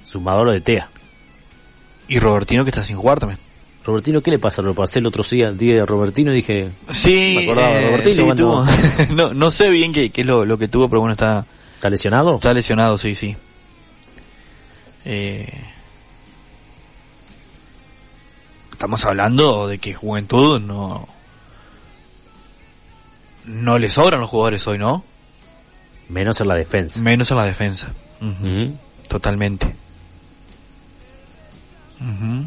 Sumador de TEA. Y Robertino, que está sin jugar también. Robertino, ¿qué le pasa? Lo pasé el otro día de Robertino y dije... Sí, me acordaba de Robertino. Sí, cuando... no sé bien qué es lo que tuvo, pero bueno, está... ¿Está lesionado? Está lesionado, sí. Estamos hablando de que Juventud no le sobran los jugadores hoy, ¿no? Menos en la defensa. Uh-huh. Totalmente. Uh-huh.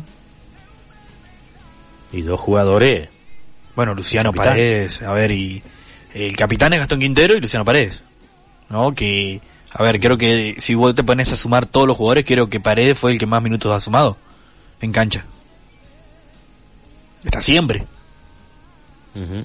Y 2 jugadores. Bueno, Luciano capitán. Paredes, a ver, y el capitán es Gastón Quintero y Luciano Paredes, ¿no? Que, a ver, creo que si vos te pones a sumar todos los jugadores, creo que Paredes fue el que más minutos ha sumado en cancha. Está siempre. Uh-huh.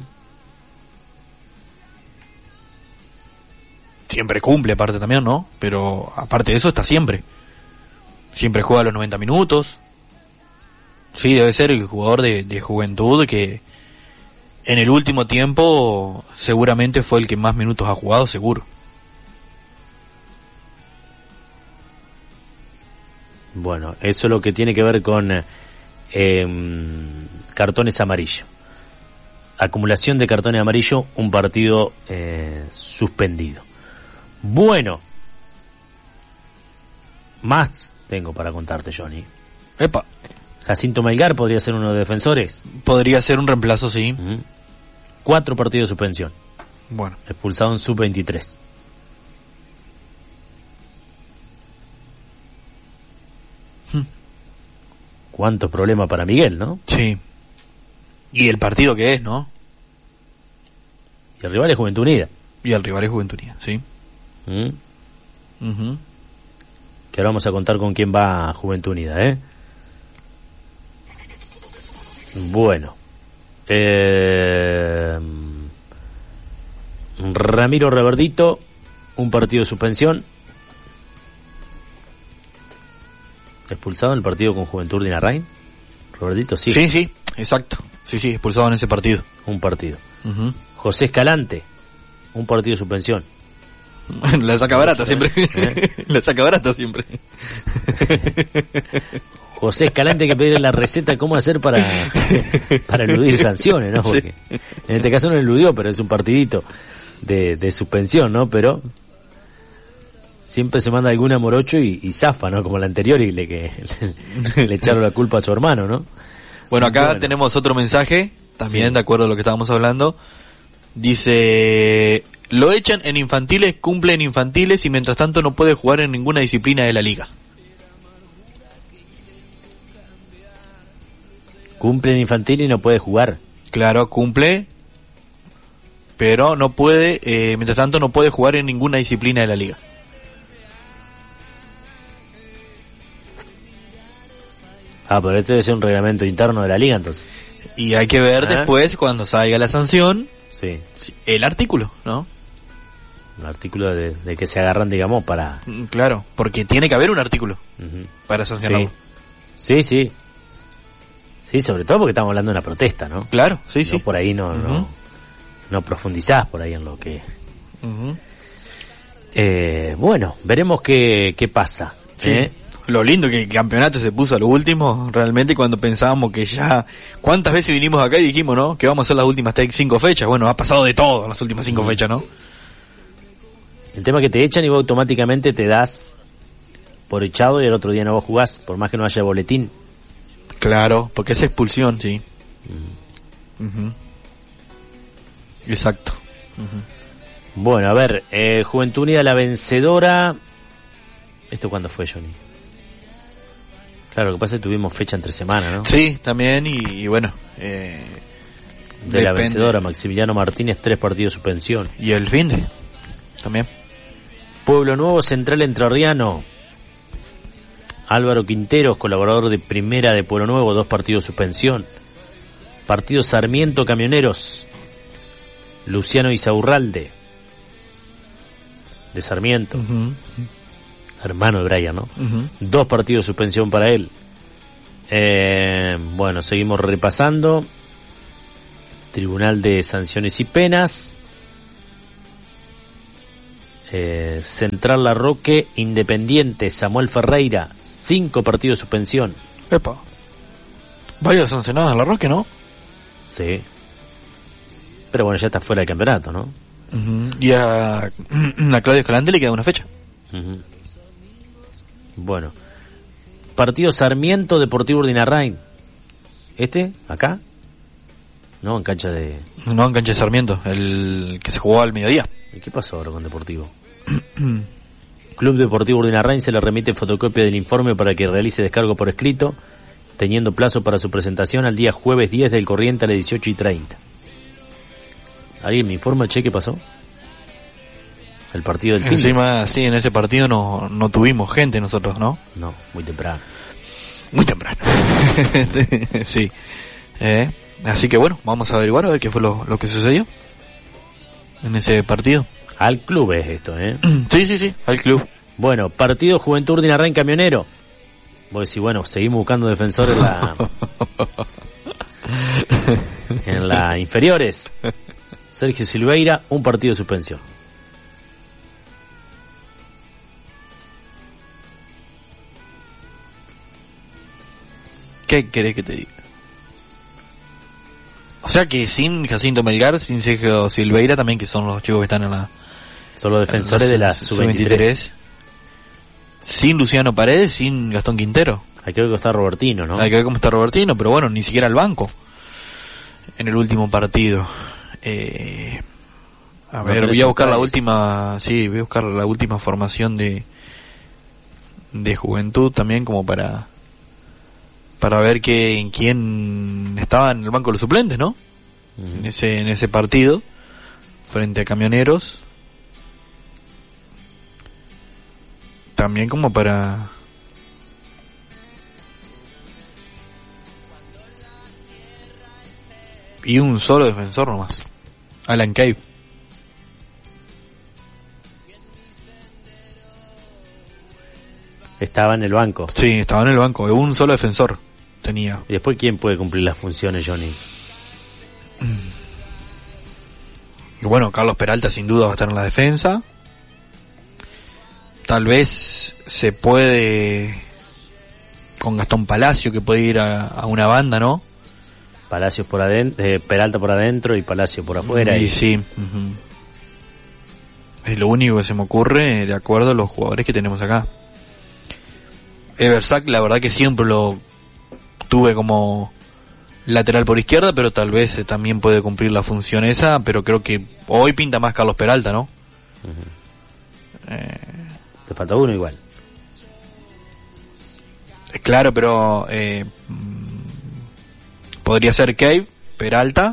Siempre cumple aparte también, ¿no? Pero aparte de eso está siempre. Siempre juega los 90 minutos. Sí, debe ser el jugador de Juventud que en el último tiempo seguramente fue el que más minutos ha jugado, seguro. Bueno, eso es lo que tiene que ver con cartones amarillos. Acumulación de cartones amarillos, un partido suspendido. Bueno, más tengo para contarte, Johnny. Epa. Jacinto Melgar podría ser uno de los defensores. Podría ser un reemplazo, sí. 4 partidos de suspensión. Bueno. Expulsado en sub-23. Cuántos problemas para Miguel, ¿no? Sí. Y el partido que es, ¿no? Y el rival es Juventud Unida. Y el rival es Juventud Unida, sí. Uh-huh. Que ahora vamos a contar con quién va Juventud Unida, ¿eh? Bueno. Ramiro Reverdito, un partido de suspensión. Expulsado en el partido con Juventud de Narrain. Reverdito, sí. Sí, exacto. Sí, expulsado en ese partido. Un partido. Uh-huh. José Escalante, un partido de suspensión. La saca barata siempre. La saca barata siempre. José Escalante, hay que pedirle la receta de cómo hacer para eludir sanciones, ¿no? Porque en este caso no eludió, pero es un partidito de suspensión, ¿no? Pero siempre se manda alguna morocho y zafa, ¿no? Como la anterior y le echaron la culpa a su hermano, ¿no? Bueno, acá tenemos otro mensaje, también de acuerdo a lo que estábamos hablando. Dice, lo echan en infantiles, cumple en infantiles y mientras tanto no puede jugar en ninguna disciplina de la liga. Cumple en infantil y no puede jugar. Claro, cumple, pero no puede, mientras tanto no puede jugar en ninguna disciplina de la liga. Pero este debe ser un reglamento interno de la liga, entonces. Y hay que ver después, cuando salga la sanción, sí, el artículo, ¿no? Un artículo de que se agarran, digamos, para... Claro, porque tiene que haber un artículo para sancionarlo. Sí. Sí, sobre todo porque estamos hablando de una protesta, ¿no? Claro, sí. Por ahí no profundizás por ahí en lo que... Bueno, veremos qué pasa. Sí. Lo lindo que el campeonato se puso a lo último, realmente, cuando pensábamos que ya... ¿Cuántas veces vinimos acá y dijimos, no? Que vamos a hacer las últimas 5 fechas. Bueno, ha pasado de todo en las últimas 5 fechas, ¿no? El tema es que te echan y vos automáticamente te das por echado y el otro día no vos jugás, por más que no haya boletín. Claro, porque es expulsión, sí. Exacto. Bueno, a ver, Juventud Unida la vencedora. ¿Esto cuándo fue, Johnny? Claro, lo que pasa es que tuvimos fecha entre semana, ¿no? Sí, también, y bueno... de la vencedora, Maximiliano Martínez, 3 partidos de suspensión. Y el fin de también. Pueblo Nuevo, Central Entrerriano. Álvaro Quinteros, colaborador de Primera de Pueblo Nuevo, 2 partidos de suspensión. Partido Sarmiento Camioneros. Luciano Isaurralde, de Sarmiento. Hermano de Brian, ¿no? 2 partidos de suspensión para él. Bueno, seguimos repasando. Tribunal de Sanciones y Penas. Central Larroque, Independiente, Samuel Ferreira, 5 partidos de suspensión. Epa. Varios sancionados en la Roque, ¿no? Sí. Pero bueno, ya está fuera del campeonato, ¿no? Y a Claudio Escalante le queda una fecha. Bueno. Partido Sarmiento Deportivo Urdinarrain. ¿Acá? No, en cancha de... No, en cancha de Sarmiento, el que se jugó al mediodía. ¿Y qué pasó ahora con Deportivo? Club Deportivo Urdinarrain se le remite fotocopia del informe para que realice descargo por escrito, teniendo plazo para su presentación al día jueves 10 del corriente a las 18:30. ¿Alguien me informa, che, qué pasó? El partido del fin. Encima, sí, en ese partido no tuvimos gente nosotros, ¿no? No, muy temprano. Muy temprano. Sí. Así que bueno, vamos a averiguar a ver qué fue lo que sucedió en ese partido. Al club es esto, ¿eh? Sí, al club. Bueno, partido Juventud Urdinarrain Camionero. Vos decís, bueno, seguimos buscando defensor en la inferiores. Sergio Silveira, un partido de suspensión. ¿Qué querés que te diga? O sea que sin Jacinto Melgar, sin Sergio Silveira también, que son los chicos que están en la... Son los defensores de la sub-23. Sin Luciano Paredes, sin Gastón Quintero. Hay que ver cómo está Robertino, ¿no? Hay que ver cómo está Robertino, pero bueno, ni siquiera al banco en el último partido. A ver, voy a buscar la última... Sí, voy a buscar la última formación de Juventud también, como para ver en quién estaba en el banco de los suplentes, ¿no? En ese partido frente a Camioneros, también como para y un solo defensor nomás, Alan Cave. Estaba en el banco. Sí, estaba en el banco, un solo defensor tenía. ¿Y después quién puede cumplir las funciones, Johnny? Y bueno, Carlos Peralta sin duda va a estar en la defensa. Tal vez se puede con Gastón Palacio, que puede ir a una banda, ¿no? Palacio por adentro, Peralta por adentro y Palacio por afuera. Y sí. Es lo único que se me ocurre de acuerdo a los jugadores que tenemos acá. Eversack, la verdad que siempre lo tuve como lateral por izquierda, pero tal vez también puede cumplir la función esa, pero creo que hoy pinta más Carlos Peralta, ¿no? Te falta uno igual. Claro, pero podría ser Cave, Peralta,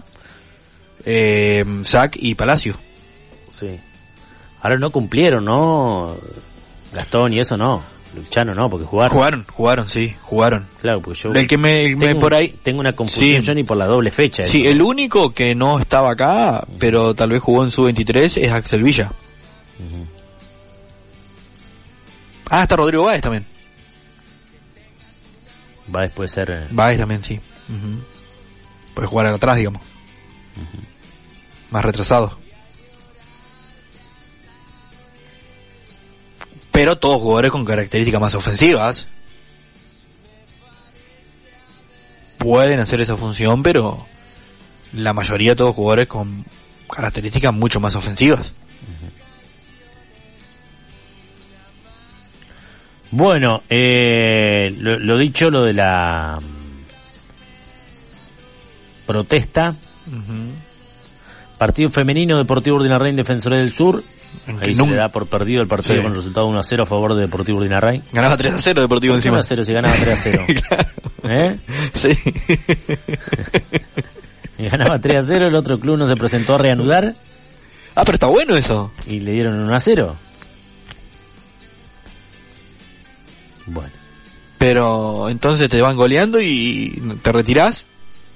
Sack y Palacio. Sí. Ahora no cumplieron, ¿no? Gastón y eso no. Luchano no, porque jugaron. Jugaron. Claro, porque yo... El que me por ahí... Tengo una confusión, sí. Johnny, por la doble fecha. Sí, el único que no estaba acá, pero tal vez jugó en sub-23, es Axel Villa. Está Rodrigo Báez también. Báez puede ser... Báez también, sí. Puede jugar atrás, digamos. Más retrasado. Pero todos jugadores con características más ofensivas. Pueden hacer esa función, pero la mayoría de todos jugadores con características mucho más ofensivas. Bueno, lo dicho, lo de la protesta. Partido femenino, Deportivo Urdinarrain, Defensores del Sur. Ahí se le da por perdido el partido, sí, con el resultado 1-0 a favor de Deportivo Urdinarrain. Ganaba 3-0 Deportivo encima. 1-0, si ganaba 3-0. Claro. Sí. Y ganaba 3-0, el otro club no se presentó a reanudar. Pero está bueno eso. Y le dieron 1-0. Bueno. Pero entonces te van goleando y te retirás.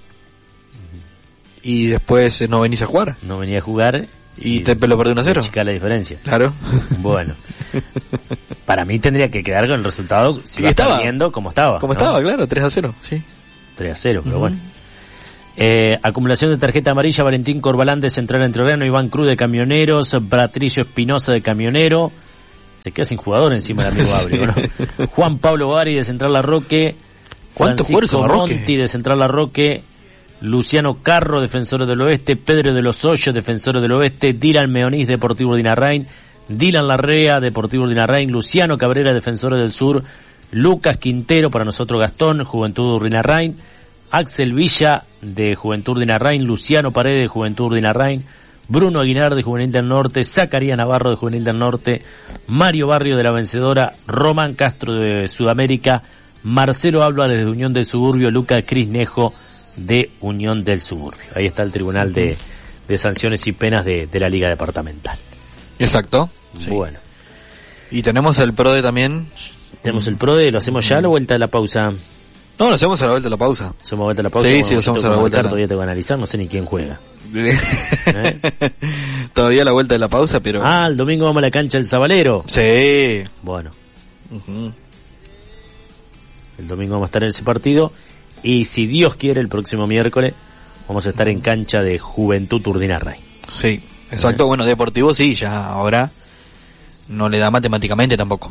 Y después no venís a jugar. No venía a jugar. Y te lo perdí 1-0. Chica la diferencia. Claro. Bueno. Para mí tendría que quedar con el resultado, si va perdiendo, como estaba. Como, ¿no? Estaba, claro, 3-0. Sí. 3-0, pero bueno. Acumulación de tarjeta amarilla, Valentín Corbalán de Central Entrerriano, Iván Cruz de Camioneros, Patricio Espinosa de Camionero. Se queda sin jugador encima el amigo Abrio, ¿no? Juan Pablo Bari de Central Larroque. ¿Cuántos jugadores son Francisco Larroque? Monti de Central Larroque. Luciano Carro, Defensor del Oeste. Pedro de los Hoyos, Defensor del Oeste. Dylan Meonís, Deportivo Urdinarrain. Dylan Larrea, Deportivo Urdinarrain. Luciano Cabrera, Defensores del Sur. Lucas Quintero, para nosotros Gastón, Juventud Urdinarrain. Axel Villa, de Juventud Urdinarrain. Luciano Paredes, de Juventud Urdinarrain. Bruno Aguilar, de Juvenil del Norte. Zacarías Navarro, de Juvenil del Norte. Mario Barrio, de La Vencedora. Román Castro, de Sudamérica. Marcelo Álvarez, de Unión del Suburbio. Lucas Crisnejo, de Unión del Suburbio. Ahí está el Tribunal de Sanciones y Penas de la Liga Departamental. Exacto. Sí. Bueno. Y tenemos el PRODE también. Tenemos el PRODE, ¿lo hacemos ya a la vuelta de la pausa? No, lo hacemos a la vuelta de la pausa. ¿Hacemos vuelta de la pausa? Sí, Bueno, sí, lo hacemos a la vuelta. Todavía tengo que analizar, no sé ni quién juega. Todavía a la vuelta de la pausa, pero... El domingo vamos a la cancha del Zabalero. Sí. Bueno. Uh-huh. El domingo vamos a estar en ese partido. Y si Dios quiere, el próximo miércoles vamos a estar en cancha de Juventud Urdinarrain. Sí, exacto. Bueno, Deportivo sí, ya ahora no le da matemáticamente tampoco.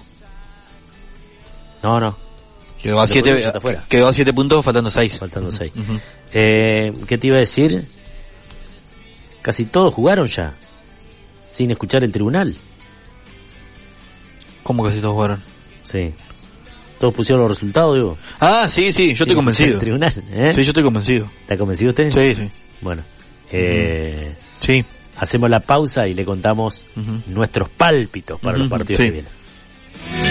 No. Quedó a 7 puntos, faltando 6. Faltando 6. Uh-huh. ¿Qué te iba a decir? Casi todos jugaron ya, sin escuchar el tribunal. ¿Cómo casi todos jugaron? Sí. Todos pusieron los resultados, digo. Ah, sí, yo estoy convencido. El tribunal, ¿eh? Sí, yo estoy convencido. ¿Está convencido usted? Sí. Bueno, sí. Hacemos la pausa y le contamos nuestros pálpitos para los partidos que vienen.